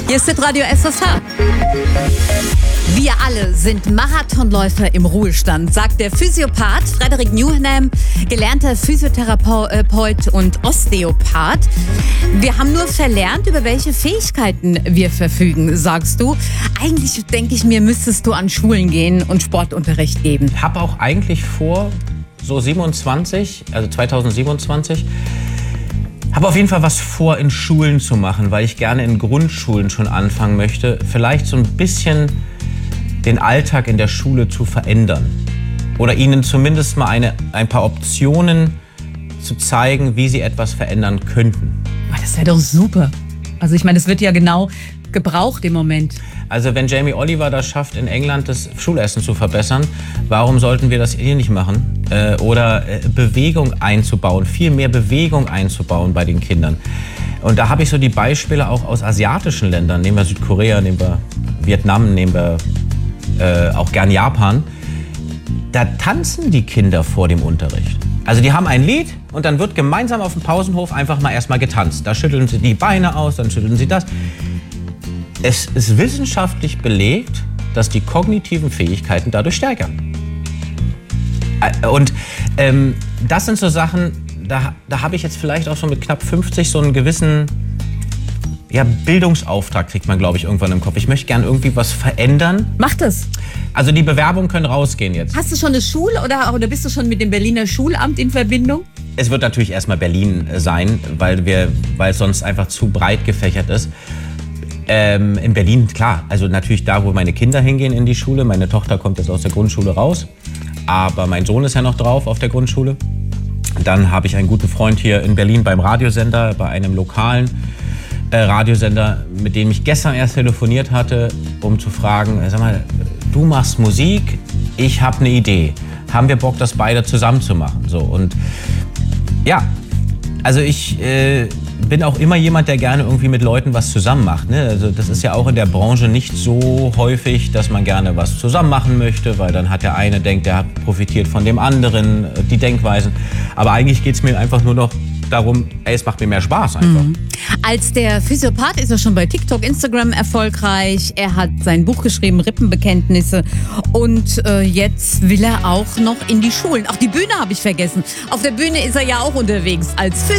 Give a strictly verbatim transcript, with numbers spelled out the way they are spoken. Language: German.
Hier ist Hitradio S S H. Wir alle sind Marathonläufer im Ruhestand, sagt der Physiopath Frederik Newham, gelernter Physiotherapeut und Osteopath. Wir haben nur verlernt, über welche Fähigkeiten wir verfügen, sagst du. Eigentlich, denke ich mir, müsstest du an Schulen gehen und Sportunterricht geben. Ich habe auch eigentlich vor, so siebenundzwanzig, also zweitausendsiebenundzwanzig, habe auf jeden Fall was vor, in Schulen zu machen, weil ich gerne in Grundschulen schon anfangen möchte, vielleicht so ein bisschen den Alltag in der Schule zu verändern. Oder ihnen zumindest mal eine, ein paar Optionen zu zeigen, wie sie etwas verändern könnten. Das wäre doch super. Also ich meine, das wird ja genau gebraucht im Moment. Also wenn Jamie Oliver das schafft, in England das Schulessen zu verbessern, warum sollten wir das hier nicht machen? Äh, oder äh, Bewegung einzubauen, viel mehr Bewegung einzubauen bei den Kindern. Und da habe ich so die Beispiele auch aus asiatischen Ländern. Nehmen wir Südkorea, nehmen wir Vietnam, nehmen wir äh, auch gern Japan. Da tanzen die Kinder vor dem Unterricht. Also die haben ein Lied und dann wird gemeinsam auf dem Pausenhof einfach mal erstmal getanzt. Da schütteln sie die Beine aus, dann schütteln sie das. Es ist wissenschaftlich belegt, dass die kognitiven Fähigkeiten dadurch stärkern. Und ähm, das sind so Sachen, da, da habe ich jetzt vielleicht auch schon mit knapp fünfzig so einen gewissen ja, Bildungsauftrag, kriegt man, glaube ich, irgendwann im Kopf. Ich möchte gerne irgendwie was verändern. Mach das. Also die Bewerbungen können rausgehen jetzt. Hast du schon eine Schule oder, oder bist du schon mit dem Berliner Schulamt in Verbindung? Es wird natürlich erstmal Berlin sein, weil, wir, weil es sonst einfach zu breit gefächert ist. Ähm, in Berlin, klar, also natürlich da, wo meine Kinder hingehen in die Schule. Meine Tochter kommt jetzt aus der Grundschule raus, aber mein Sohn ist ja noch drauf auf der Grundschule. Dann habe ich einen guten Freund hier in Berlin beim Radiosender, bei einem lokalen äh, Radiosender, mit dem ich gestern erst telefoniert hatte, um zu fragen, sag mal, du machst Musik, ich habe eine Idee. Haben wir Bock, das beide zusammen zu machen? So, und ja, also ich äh, bin auch immer jemand, der gerne irgendwie mit Leuten was zusammen macht. Ne? Also das ist ja auch in der Branche nicht so häufig, dass man gerne was zusammen machen möchte, weil dann hat der eine denkt, der hat profitiert von dem anderen, die Denkweisen. Aber eigentlich geht es mir einfach nur noch darum, ey, es macht mir mehr Spaß einfach. Mhm. Als der Physiopath ist er schon bei TikTok, Instagram erfolgreich. Er hat sein Buch geschrieben, Rippenbekenntnisse. Und äh, jetzt will er auch noch in die Schulen. Auch die Bühne habe ich vergessen. Auf der Bühne ist er ja auch unterwegs als Physio.